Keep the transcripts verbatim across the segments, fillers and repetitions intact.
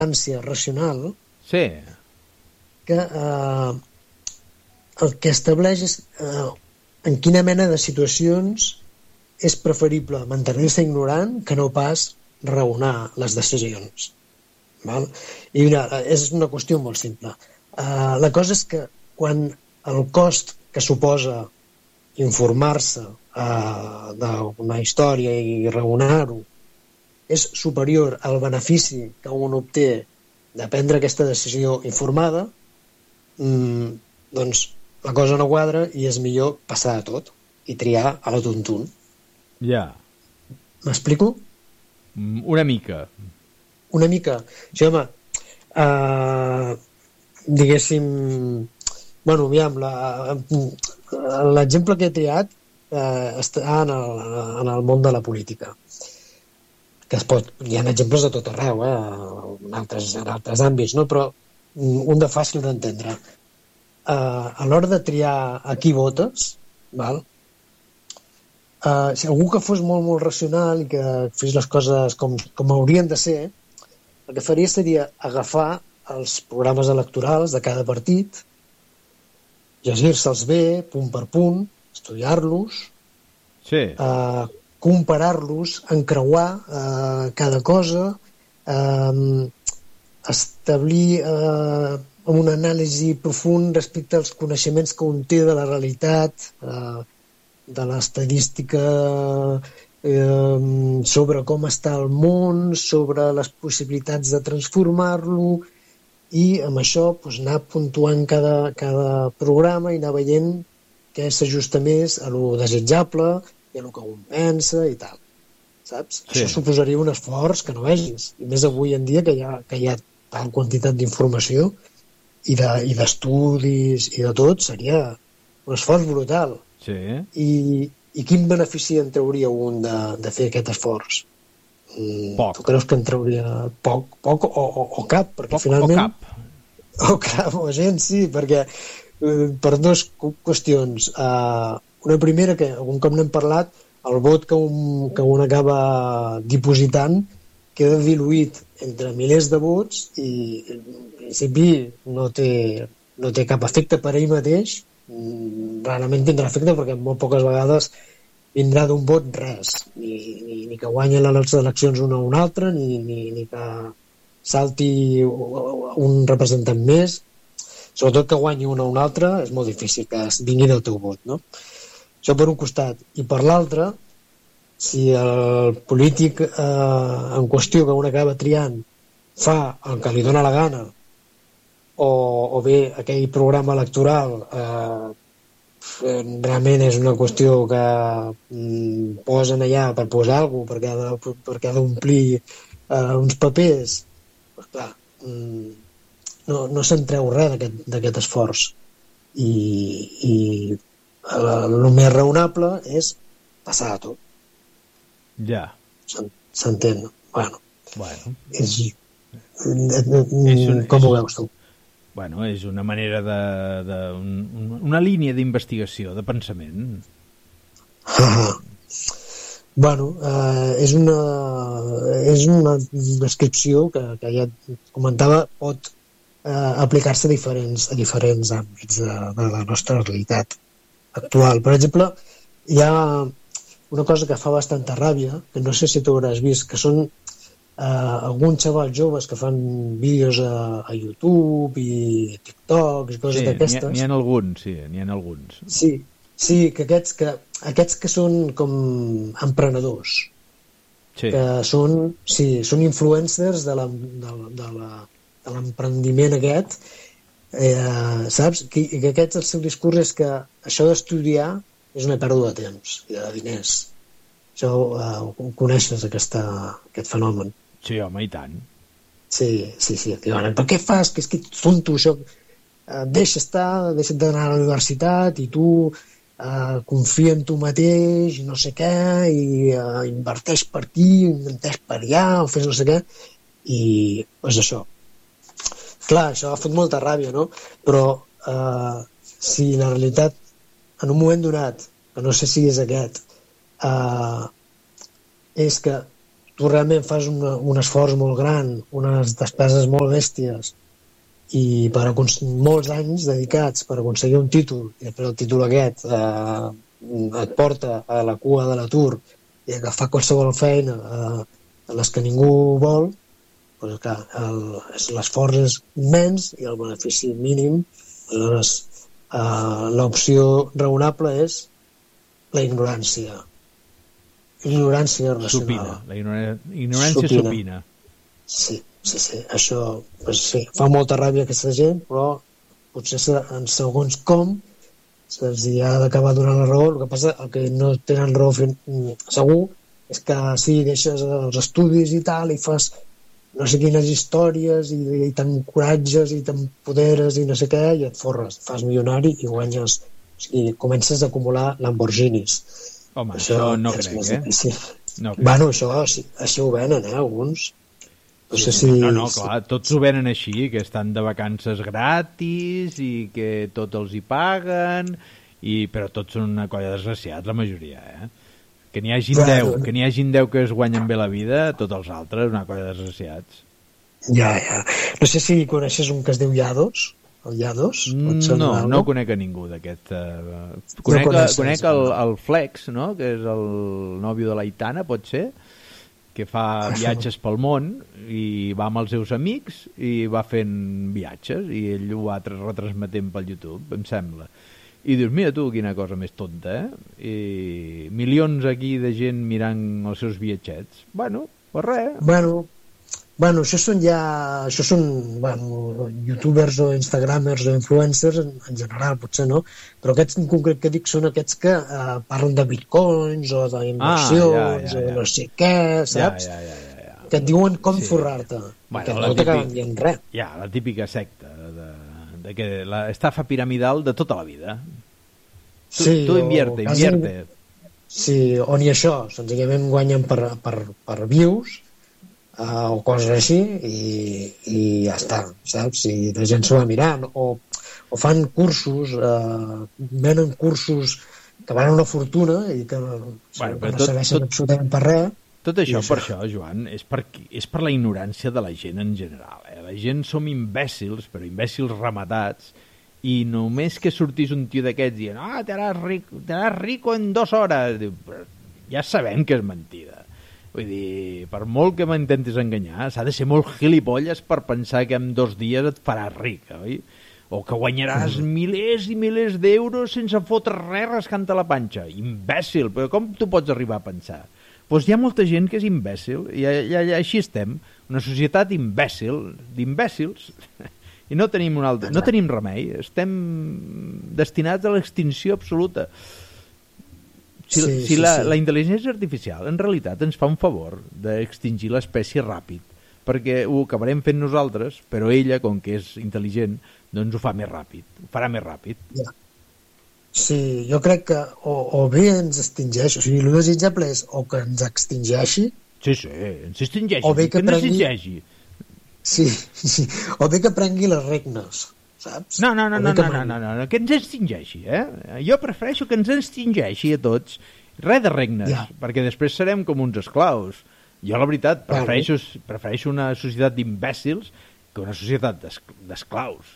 ànsia racional sí. que eh, el que estableix és eh, en quina mena de situacions és preferible mantenir-se ignorant que no pas raonar les decisions. Val? I mira, és una qüestió molt simple. Uh, la cosa és que quan el cost que suposa informar-se uh, d'una història i raonar-ho és superior al benefici que un obté de prendre aquesta decisió informada, mm, doncs la cosa no quadra i és millor passar a tot i triar a la tuntun. Ja. M'explico? Una mica. Una mica. Sí, home, uh, diguéssim... Bueno, aviam, l'exemple que he triat uh, està en el, en el món de la política. Que es pot, hi ha exemples de tot arreu, eh, en, altres, en altres àmbits, no? Però un de fàcil d'entendre. Uh, a l'hora de triar a qui votes, val? Uh, si algú que fos molt, molt racional i que fes les coses com, com haurien de ser, el que faria seria agafar els programes electorals de cada partit, llegir-se'ls bé, punt per punt, estudiar-los, sí. uh, comparar-los, encreuar uh, cada cosa, uh, establir uh, un anàlisi profund respecte als coneixements que un té de la realitat, uh, de l'estadística, eh, sobre com està el món, sobre les possibilitats de transformar-lo, i amb això doncs, anar puntuant cada, cada programa i anar veient què s'ajusta més a lo desitjable i a lo que un pensa i tal. Saps? Sí. Això suposaria un esforç que no vegis. I més avui en dia que hi ha, que hi ha tal quantitat d'informació i d'estudis de, i de tot, seria un esforç brutal. Sí. I, i quin benefici en trauria un de, de fer aquest esforç? Poc. Tu creus que en trauria poc, poc o, o, o cap? Perquè poc finalment... o cap. O cap, o gent, sí, perquè eh, per dues qüestions. Uh, una primera, que algun cop n'hem parlat, el vot que un, que un acaba dipositant queda diluït entre milers de vots i en principi no té, no té cap efecte per ell mateix. Rarament tindrà efecte perquè molt poques vegades vindrà d'un vot res, ni, ni, ni que guanyi les eleccions una o una altra, ni, ni, ni que salti un representant més, sobretot que guanyi una o una altra és molt difícil que vingui del teu vot, no? Això per un costat. I per l'altre, si el polític eh, en qüestió que un acaba triant fa el que li dóna la gana, o, o bé aquell programa electoral eh, realment és una qüestió que mm, posen allà per posar alguna cosa, perquè ha de, perquè ha d'omplir eh, uns papers, pues clar, mm, no, no se'n treu res d'aquest esforç. I, i el més raonable és passar a tot. Ja. S'entén? Bueno. Bueno. És, és un, com ho veus tu? Bueno, és una manera de... de un, una línia d'investigació, de pensament. Ah, bueno, eh, és una és una descripció que, que ja comentava, pot eh, aplicar-se a diferents, a diferents àmbits de, de la nostra realitat actual. Per exemple, hi ha una cosa que fa bastanta ràbia, que no sé si tu hauràs vist, que són Uh, alguns xavals joves que fan vídeos a, a YouTube i TikTok i coses sí, d'aquestes. N'hi ha, ha alguns, sí, n'hi ha alguns. Sí, sí, que aquests que, aquests que són com emprenedors, sí. que són, sí, són influencers de, la, de, de, la, de l'emprendiment aquest, eh, saps? Que, que aquests, el seu discurs és que això d'estudiar és una pèrdua de temps i de diners. Això eh, ho coneixes, aquesta, aquest fenomen. Sí, home, i tant. Sí, sí, sí. Diuen, per què fas? Que és que ets tonto, això. Eh, deixa estar, deixa't d'anar a la universitat i tu eh, confia en tu mateix, no sé què, i eh, inverteix per aquí, inverteix per allà, o fes no sé què, i doncs això. Clar, això ha fot molta ràbia, no? Però eh, si la realitat, en un moment donat, que no sé si és aquest, eh, és que tu realment fas una, un esforç molt gran, unes despeses molt bèsties, i per molts anys dedicats per aconseguir un títol, i després el títol aquest eh, et porta a la cua de l'atur i agafar qualsevol feina eh, a les que ningú vol, doncs clar, l'esforç és immens i el benefici mínim. Aleshores, eh, l'opció raonable és la ignorància. Ignorància racional. Supina, la ignorància supina. supina. Sí, sí, sí, això pues sí, fa molta ràbia aquesta gent, però potser en segons com se'ls ha d'acabar donant la raó. El que passa, el que no tenen raó fin... segur, és que si deixes els estudis i tal, i fas no sé quines històries, i, i t'encoratges, i t'empoderes, i no sé què, i et forres, fas milionari i guanyes, o sigui, comences a acumular Lamborghinis. Home, això, això no crec, eh? No crec. Bueno, això, això ho venen, eh, alguns. No sé si... No, no, clar, tots ho venen així, que estan de vacances gratis i que tots els hi paguen, i... però tots són una colla desgraciats, la majoria, eh? Que n'hi hagin bueno, deu, que n'hi hagin deu que es guanyen bé la vida, tots els altres, una colla desgraciats. Ja, ja. No sé si coneixes un que es diu Yados, el Yados? No, no conec a ningú d'aquest. Uh... Conec, no coneixes, conec el, el Flex, no?, que és el nòvio de l'Aitana, pot ser, que fa viatges pel món i va amb els seus amics i va fent viatges i ell ho va retransmetent pel YouTube, em sembla. I dius, mira tu, quina cosa més tonta, eh? I milions aquí de gent mirant els seus viatgets. Bueno, pues res. Bueno, bueno, això són ja... Això són, bueno, youtubers o instagramers o influencers en, en general, potser no, però aquests en concret que dic són aquests que eh, parlen de bitcoins o d'inversions ah, ja, ja, ja. o no sé què, saps? Ja, ja, ja, ja. Que et diuen com sí. forrar-te. Bueno, que no t'acaben dient res. Ja, la típica secta de... de que la estafa piramidal de tota la vida. Tu, sí, tu invierte, quasi, invierte. Sí, o ni això, senzillament guanyen per, per, per views uh, o coses així i, i ja està, saps? I la gent s'ho va mirant, o, o fan cursos, uh, venen cursos que valen una fortuna i que, bueno, que no tot, serveixen tot, absolutament per res. Tot això, per això, Joan, és per, és per la ignorància de la gent en general. Eh? La gent som imbècils, però imbècils rematats, i només que sortís un tio d'aquests dient ah, te haràs rico, te haràs rico en dues hores. Diu, ja sabem que és mentida. Vull dir, per molt que m'intentis enganyar, s'ha de ser molt gilipolles per pensar que en dos dies et faràs ric, oi? O que guanyaràs milers i milers d'euros sense fotre res rascant-te la panxa. Imbècil, però com tu pots arribar a pensar? Doncs hi ha molta gent que és imbècil, i ja, ja, així estem, una societat imbècil, d'imbècils, i no tenim un altre, no tenim remei, estem destinats a l'extinció absoluta. Si, sí, si sí, la, sí. la intel·ligència artificial en realitat ens fa un favor d'extingir l'espècie ràpid, perquè ho acabarem fent nosaltres, però ella, com que és intel·ligent, doncs ho fa més ràpid, ho farà més ràpid. Ja. Sí, jo crec que o, o bé ens extingeix, o sigui, el desitjable és o que ens extingeixi. Sí, sí, ens extingeixi. O bé que, que prengui... extingeixi. Sí, sí, o bé que prengui les regnes, saps? No, no, no, no, no, no, no, no, no, que ens extingeixi, eh? Jo prefereixo que ens extingeixi a tots, res de regnes, ja. perquè després serem com uns esclaus. Jo, la veritat, prefereixo, prefereixo una societat d'imbècils que una societat d'esclaus.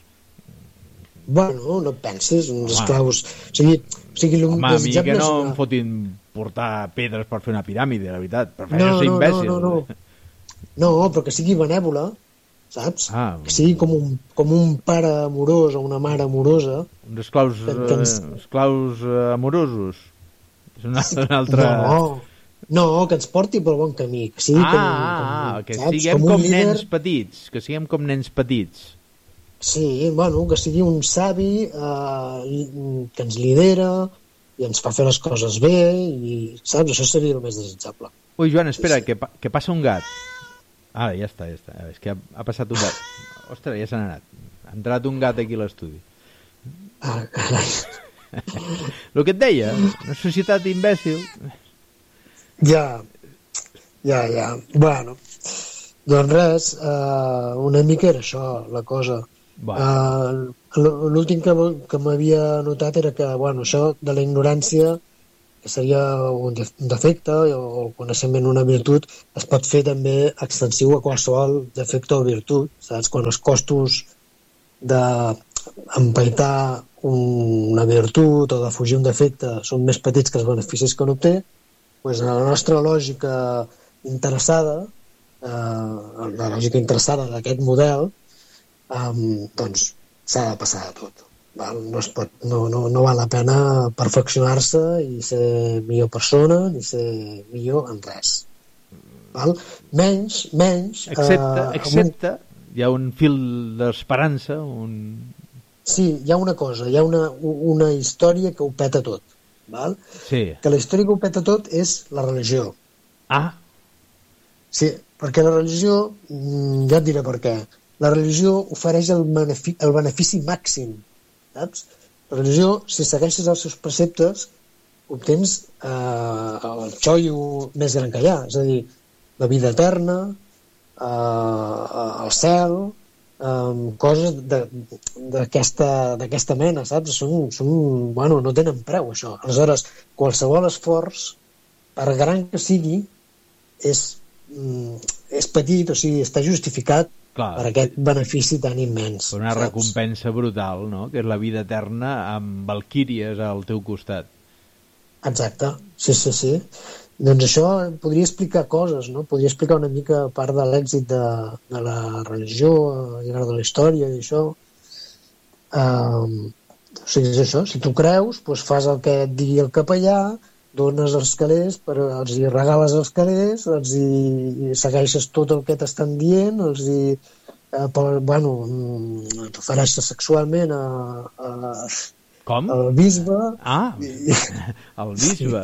Bueno, no et pensis, uns esclaus... O sigui, o sigui, home, a mi que no una... em fotin portar pedres per fer una piràmide, la veritat. Prefereixo no, ser imbècil. No, no, no. No, però que sigui benèvola, saps? Ah, que sigui com un, com un pare amorós o una mare amorosa. Uns esclaus, que, que ens... uh, esclaus uh, amorosos. És una, una altra... No, no, que ens porti pel bon camí. Que sigui ah, com, ah, com, que saps? siguem com, com líder... nens petits. Que siguem com nens petits. Sí, bueno, que sigui un savi eh, que ens lidera i ens fa fer les coses bé i, saps? Això seria el més desitjable. Ui, Joan, espera, sí, sí. Que, pa que passa un gat. Ah, ja està, ja està. És que ha, ha passat un gat. Ostres, ja s'ha anat. Ha entrat un gat aquí a l'estudi. Ah, carai. El que et deia, una societat imbècil. Ja, ja, ja. Bueno, doncs res, eh, una mica era això, la cosa. Uh, l'últim que, que m'havia notat era que, bueno, això de la ignorància que seria un defecte, o el coneixement una virtut, es pot fer també extensiu a qualsevol defecte o virtut, saps? Quan els costos d'empaitar una virtut o de fugir un defecte són més petits que els beneficis que n'obté, doncs en la nostra lògica interessada, eh, la lògica interessada d'aquest model, eh, doncs s'ha de passar de tot. Val? No, es pot, no, no, no val la pena perfeccionar-se i ser millor persona ni ser millor en res. Val? Menys, menys... Excepte, eh, excepte un... hi ha un fil d'esperança, un... Sí, hi ha una cosa, hi ha una, una història que ho peta tot. Val? Sí. Que la història que ho peta tot és la religió. Ah. Sí, perquè la religió, ja et diré per què, la religió ofereix el benefici, el benefici màxim, saps? La religió, si segueixes els seus preceptes, obtens eh, el xollo més gran que hi ha, és a dir, la vida eterna, eh, el cel, eh, coses d'aquesta mena, saps? Són, són, bueno, no tenen preu, això. Aleshores, qualsevol esforç, per gran que sigui, és, és petit, o sigui, està justificat. Clar. Per aquest benefici tan immens. Per una saps? Recompensa brutal, no? Que és la vida eterna amb valquíries al teu costat. Exacte, sí, sí, sí. Doncs això podria explicar coses, no? Podria explicar una mica part de l'èxit de, de la religió al llarg de la història i això. Um, o sigui, és això. Si tu creus, doncs fas el que et digui el capellà, dones els calés, però els hi regales els calés, els hi segueixes tot el que t'estan dient, els hi eh, per, bueno, t'ofereixes sexualment a, a, Com? al bisbe. Ah, i, el bisbe.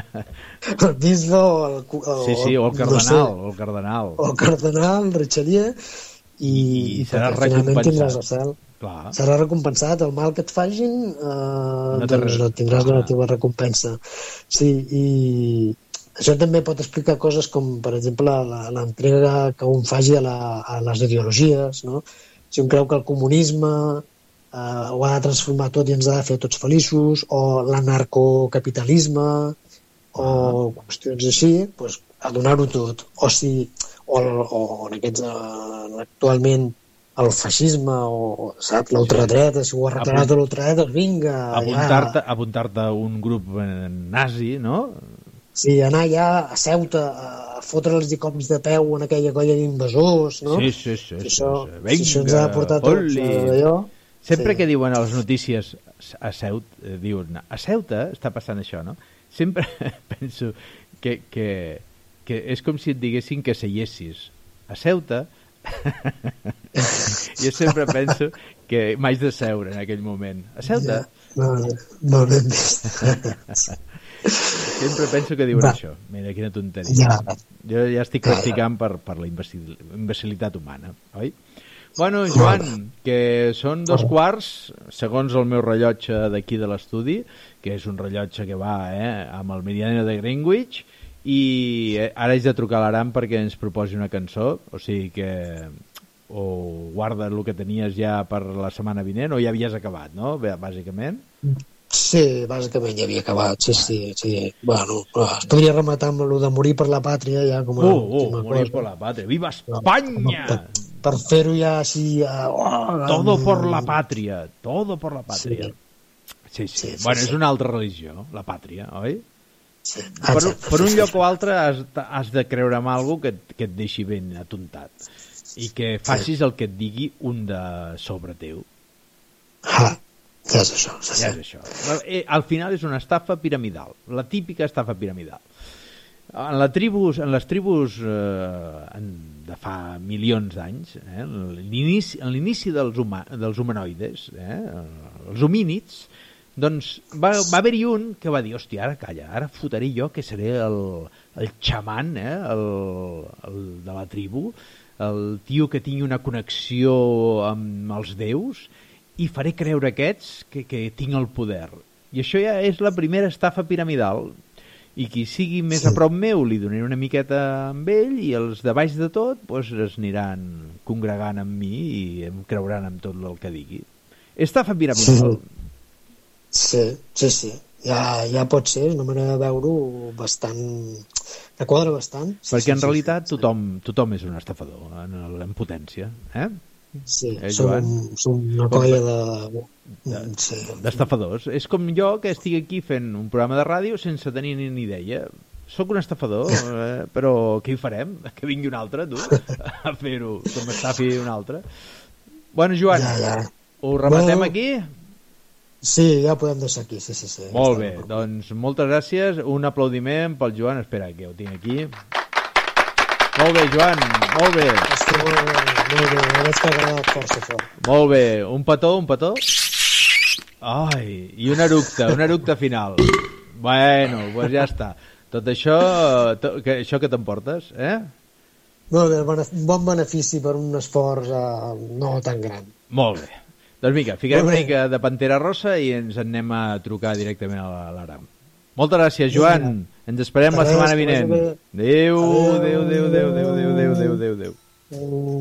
El bisbe o el, o, sí, sí, o el cardenal, no sé, o el cardenal. O el cardenal, Richelieu, i, i serà finalment tindràs el cel. Clar. Serà recompensat, el mal que et fagin eh, no doncs no tindràs ah. la teva recompensa. Sí, i això també pot explicar coses com, per exemple, l'entrega que un faci a, la, a les ideologies, no? Si un creu que el comunisme eh, ho ha de transformar tot i ens ha de fer tots feliços, o l'anarcocapitalisme, o ah. qüestions així, doncs a donar-ho tot. O si, o, o en aquests, uh, actualment, el feixisme o, saps, l'ultradreta, si ho ha reclamat Apunt... l'ultradreta, vinga, apuntar-te ja... apuntar-te a un grup nazi, no? Sí, anar ja a Ceuta a fotre'ls i cops de peu en aquella colla d'invasors, no? Sí, sí, sí. Si això, sí, sí. Vinga, si això ens ha de portar tots allò... Sempre sí. que diuen a les notícies a Ceuta, eh, diuen, a Ceuta està passant això, no? Sempre penso que, que, que és com si et diguessin que seiessis a Ceuta. Jo sempre penso que m'haig de seure en aquell moment. A Ceuta? Ja, no, no l'hem vist. Sempre penso que diuen Va. Això. Mira, quina tonteria. Ja. Jo ja estic practicant per, per la imbecilitat humana, oi? Bueno, Joan, que són dos quarts, segons el meu rellotge d'aquí de l'estudi, que és un rellotge que va eh, amb el meridiano de Greenwich, i ara haig de trucar a l'Aram perquè ens proposi una cançó, o sigui que o guarda el que tenies ja per la setmana vinent, o ja havies acabat, no? Bàsicament. Sí, bàsicament ja havia acabat, sí, sí, sí. Bueno, es podria rematar amb el de morir per la pàtria, ja com a uh, uh, morir cosa. per la pàtria, viva Espanya! Per, per fer-ho ja així... Uh, oh, todo por la pàtria, todo por la pàtria. Sí, sí, sí. sí, sí bueno, sí. És una altra religió, la pàtria, oi? Sí. Per, per un lloc o altre has, has de creure en alguna cosa que, que et deixi ben atontat i que facis el que et digui un de sobre teu. Ah, ja és això. Sí, ja és això. Al final és una estafa piramidal, la típica estafa piramidal. En, la tribus, en les tribus eh, de fa milions d'anys, eh, en l'inici dels, huma, dels humanoides, eh, els homínids, doncs va, va haver-hi un que va dir, hòstia, ara calla, ara fotré jo que seré el, el xaman, eh, el, el de la tribu, el tio que tingui una connexió amb els déus, i faré creure a aquests que, que tinc el poder. I això ja és la primera estafa piramidal. I qui sigui més sí. a prop meu li donaré una miqueta amb ell, i els de baix de tot doncs, es aniran congregant amb mi i em creuran amb tot el que digui. Estafa piramidal. Sí. Sí, sí, sí. ja, ja pot ser, és una manera de veure-ho bastant... que quadra bastant. Perquè sí, en sí, realitat sí, sí. tothom, tothom és un estafador en, en potència, eh? Sí, eh, som, Joan? som una Com- colla de... De- sí. D'estafadors. És com jo que estic aquí fent un programa de ràdio sense tenir ni idea. Soc un estafador, eh? Però què hi farem? Que vingui un altre, tu, a fer-ho com estafi un altre. Bueno, Joan, Ja, ja. ho rematem Bueno, aquí? Sí, ja ho podem deixar aquí, sí, sí, sí. Molt Ja bé, està. doncs moltes gràcies. Un aplaudiment pel Joan. Espera, que ho tinc aquí. Molt bé, Joan, molt bé. Està molt bé, molt bé, ja veig que ha agradat força fort. Molt bé, un petó, un petó. Ai, i un eructe, un eructe final. Bueno, doncs pues ja està. Tot això, to, que, això que t'emportes, eh? Molt bé, bene- un bon benefici per un esforç eh, no tan gran. Molt bé. Doncs vinga, ficarem Molt una bé. mica de Pantera Rosa i ens en anem a trucar directament a l'Aram. Moltes gràcies, Joan. Ens esperem la Res, setmana que vagi vinent. bé. Adéu, Adéu. adéu, adéu, adéu, adéu, adéu, adéu, adéu, adéu. Mm.